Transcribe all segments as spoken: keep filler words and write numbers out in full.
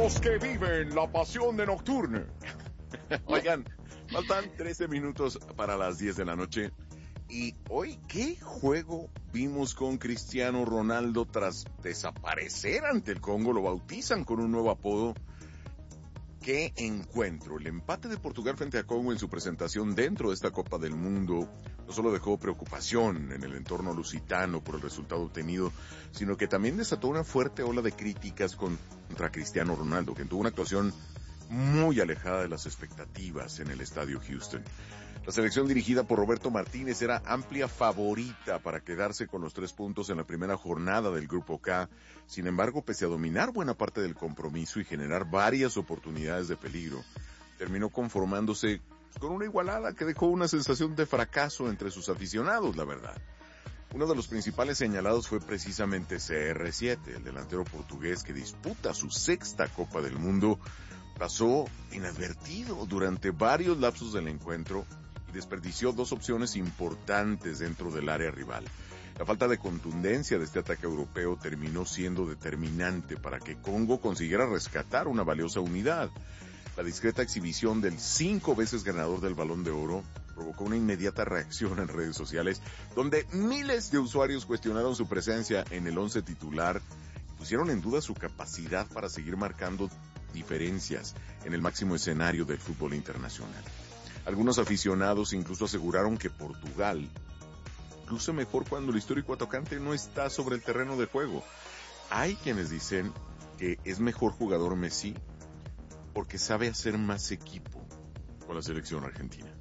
los que viven la pasión de Nocturne. Oigan, faltan trece minutos para las diez de la noche. Y hoy, ¿qué juego vimos con Cristiano Ronaldo tras desaparecer ante el Congo? Lo bautizan con un nuevo apodo. ¿Qué encuentro? El empate de Portugal frente a Congo en su presentación dentro de esta Copa del Mundo no solo dejó preocupación en el entorno lusitano por el resultado obtenido, sino que también desató una fuerte ola de críticas contra Cristiano Ronaldo, quien tuvo una actuación muy alejada de las expectativas en el estadio Houston. La selección dirigida por Roberto Martínez era amplia favorita para quedarse con los tres puntos en la primera jornada del Grupo K. Sin embargo, pese a dominar buena parte del compromiso y generar varias oportunidades de peligro, terminó conformándose con una igualada que dejó una sensación de fracaso entre sus aficionados, la verdad. Uno de los principales señalados fue precisamente C R siete, el delantero portugués que disputa su sexta Copa del Mundo. Pasó inadvertido durante varios lapsos del encuentro y desperdició dos opciones importantes dentro del área rival. La falta de contundencia de este ataque europeo terminó siendo determinante para que Congo consiguiera rescatar una valiosa unidad. La discreta exhibición del cinco veces ganador del Balón de Oro provocó una inmediata reacción en redes sociales, donde miles de usuarios cuestionaron su presencia en el once titular y pusieron en duda su capacidad para seguir marcando diferencias en el máximo escenario del fútbol internacional. Algunos aficionados incluso aseguraron que Portugal luce mejor cuando el histórico atacante no está sobre el terreno de juego. Hay quienes dicen que es mejor jugador Messi porque sabe hacer más equipo con la selección argentina.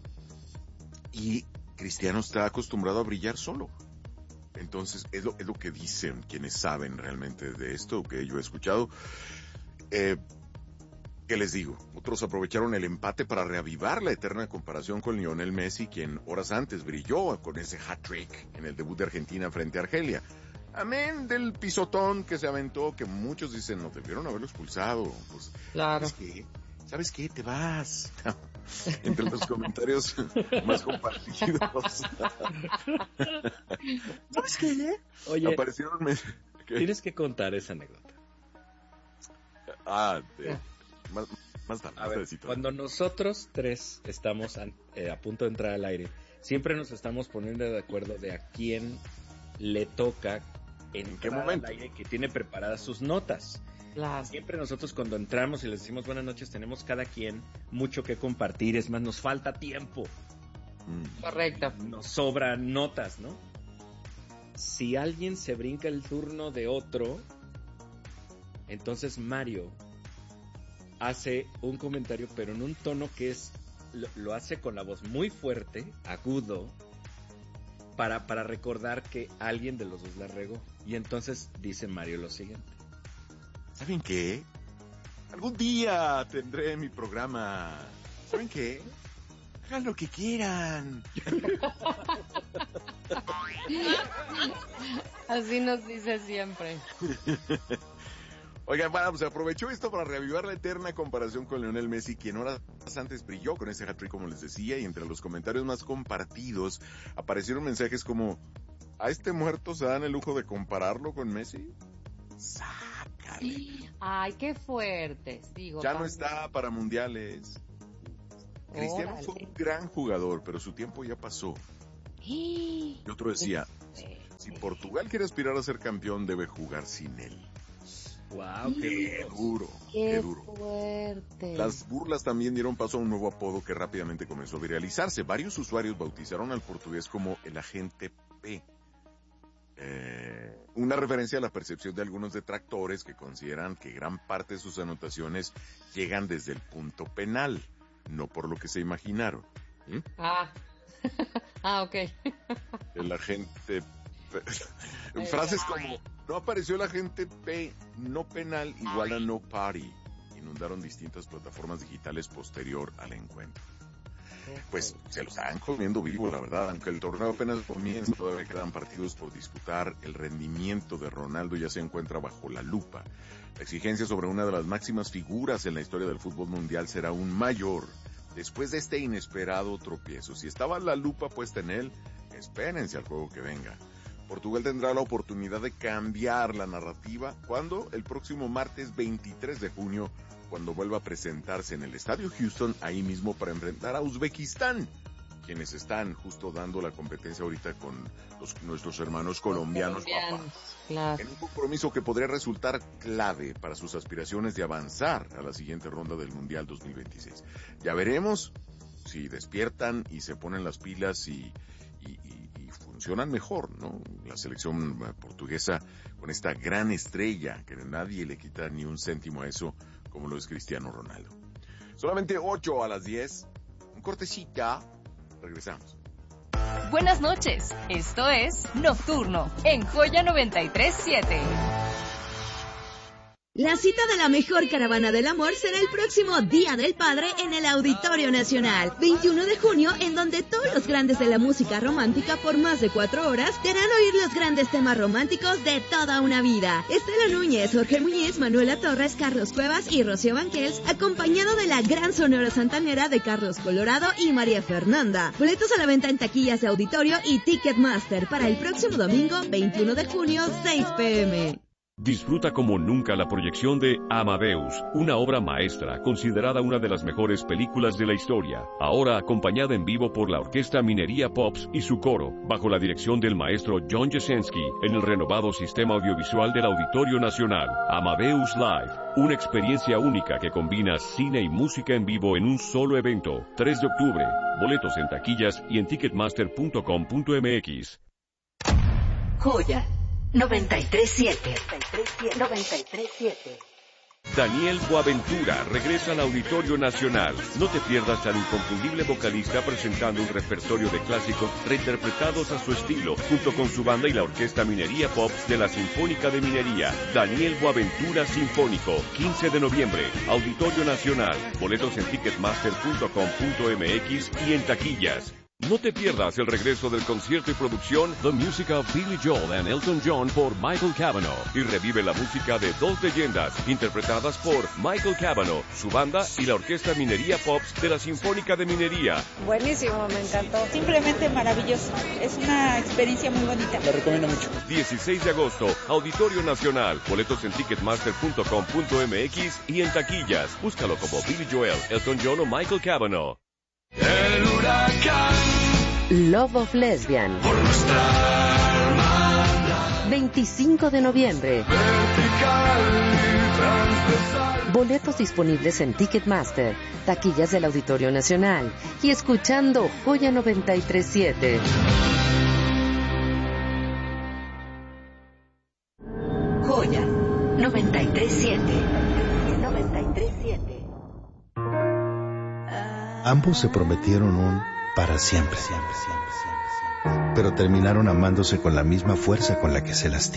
Y Cristiano está acostumbrado a brillar solo. Entonces, es lo, es lo que dicen quienes saben realmente de esto, que yo he escuchado. Eh, ¿Qué les digo? Otros aprovecharon el empate para reavivar la eterna comparación con Lionel Messi, quien horas antes brilló con ese hat-trick en el debut de Argentina frente a Argelia. Amén del pisotón que se aventó, que muchos dicen, no, debieron haberlo expulsado. Pues, claro. ¿Sabes qué? ¿Sabes qué? Te vas. Entre los comentarios más compartidos. ¿Sabes qué? Oye, aparecieron... ¿Qué? Tienes que contar esa anécdota. Ah, de... Más, más tarde. A ver, cuando nosotros tres estamos a, eh, a punto de entrar al aire, siempre nos estamos poniendo de acuerdo de a quién le toca en qué momento al aire, que tiene preparadas sus notas. Claro. Siempre nosotros cuando entramos y les decimos buenas noches, tenemos cada quien mucho que compartir, es más, nos falta tiempo. Mm. Correcto. Nos sobran notas, ¿no? Si alguien se brinca el turno de otro, entonces Mario hace un comentario, pero en un tono que es, lo, lo hace con la voz muy fuerte, agudo, para, para recordar que alguien de los dos la regó. Y entonces dice Mario lo siguiente. ¿Saben qué? Algún día tendré mi programa. ¿Saben qué? Hagan lo que quieran. Así nos dice siempre. Oigan, bueno, pues aprovechó esto para reavivar la eterna comparación con Lionel Messi, quien horas antes brilló con ese hat-trick, como les decía, y entre los comentarios más compartidos aparecieron mensajes como: ¿a este muerto se dan el lujo de compararlo con Messi? ¡Sácale! Ay, qué fuerte. Digo, ya no está para mundiales. Cristiano Órale. fue un gran jugador, pero su tiempo ya pasó. Y otro decía, si Portugal quiere aspirar a ser campeón, debe jugar sin él. Wow, qué duro, qué, qué duro. Fuerte. Las burlas también dieron paso a un nuevo apodo que rápidamente comenzó a viralizarse. Varios usuarios bautizaron al portugués como el agente P. Eh, una referencia a la percepción de algunos detractores que consideran que gran parte de sus anotaciones llegan desde el punto penal, no por lo que se imaginaron. ¿Mm? Ah, ah, ok. El agente P. Frases como: no apareció el agente P, no penal igual a no party, inundaron distintas plataformas digitales posterior al encuentro. Pues se lo están comiendo vivo, la verdad. Aunque el torneo apenas comienza, todavía quedan partidos por disputar. El rendimiento de Ronaldo ya se encuentra bajo la lupa. La exigencia sobre una de las máximas figuras en la historia del fútbol mundial será aún mayor después de este inesperado tropiezo. Si estaba la lupa puesta en él, espérense al juego que venga. Portugal tendrá la oportunidad de cambiar la narrativa cuando el próximo martes veintitrés de junio, cuando vuelva a presentarse en el Estadio Houston, ahí mismo para enfrentar a Uzbekistán, quienes están justo dando la competencia ahorita con los, nuestros hermanos colombianos, colombianos, papá, claro. en un compromiso que podría resultar clave para sus aspiraciones de avanzar a la siguiente ronda del Mundial dos mil veintiséis. Ya veremos si despiertan y se ponen las pilas y, y, y, y funcionan mejor, ¿no? La selección portuguesa con esta gran estrella que nadie le quita ni un céntimo a eso, como lo es Cristiano Ronaldo. Solamente ocho a las diez, un cortecita. Regresamos. Buenas noches, esto es Nocturno en Joya noventa y tres siete. La cita de la mejor caravana del amor será el próximo Día del Padre en el Auditorio Nacional, veintiuno de junio, en donde todos los grandes de la música romántica por más de cuatro horas te harán oír los grandes temas románticos de toda una vida. Estela Núñez, Jorge Muñiz, Manuela Torres, Carlos Cuevas y Rocío Banquels, acompañado de la gran sonora santanera de Carlos Colorado y María Fernanda. Boletos a la venta en taquillas de auditorio y Ticketmaster para el próximo domingo, veintiuno de junio, seis pe eme. Disfruta como nunca la proyección de Amadeus, una obra maestra considerada una de las mejores películas de la historia, ahora acompañada en vivo por la Orquesta Minería Pops y su coro, bajo la dirección del maestro John Jasenski, en el renovado sistema audiovisual del Auditorio Nacional. Amadeus Live, una experiencia única que combina cine y música en vivo en un solo evento. tres de octubre, boletos en taquillas y en ticketmaster punto com punto eme equis. Joya noventa y tres siete. noventa y tres siete. Daniel Boaventura regresa al Auditorio Nacional. No te pierdas al inconfundible vocalista presentando un repertorio de clásicos reinterpretados a su estilo, junto con su banda y la Orquesta Minería Pop de la Sinfónica de Minería. Daniel Boaventura Sinfónico, quince de noviembre, Auditorio Nacional. Boletos en ticketmaster punto com punto eme equis y en taquillas. No te pierdas el regreso del concierto y producción The Music of Billy Joel and Elton John por Michael Cavanaugh, y revive la música de dos leyendas interpretadas por Michael Cavanaugh, su banda y la Orquesta Minería Pops de la Sinfónica de Minería. Buenísimo, me encantó. Simplemente maravilloso. Es una experiencia muy bonita. Lo recomiendo mucho. dieciséis de agosto, Auditorio Nacional. Boletos en ticketmaster punto com punto eme equis y en taquillas. Búscalo como Billy Joel, Elton John o Michael Cavanaugh. El huracán. Love of Lesbian. Por nuestra hermandad. veinticinco de noviembre. Vertical y transversal. Boletos disponibles en Ticketmaster, taquillas del Auditorio Nacional y escuchando Joya noventa y tres siete. Joya noventa y tres siete. noventa y tres siete. Ambos se prometieron un para siempre, siempre, siempre, siempre, siempre. Pero terminaron amándose con la misma fuerza con la que se lastiman.